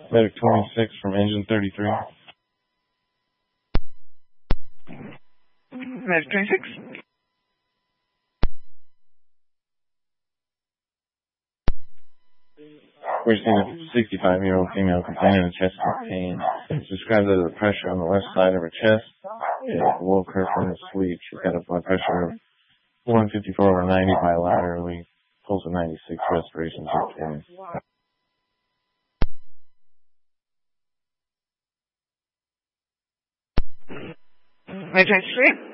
Medic 26 from engine 33. Medic 26. We're seeing a 65-year-old female complaining of chest pain. Describes as the pressure on the left side of her chest. It woke her from her sleep. She's got a blood pressure of 154/90 bilaterally. Pulse of 96, respiration 620. Medic 23.